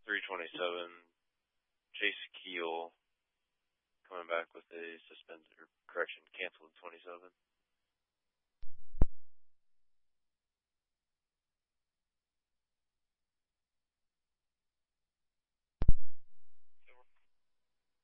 327, Chase Keel coming back with a suspended or correction, canceled 27.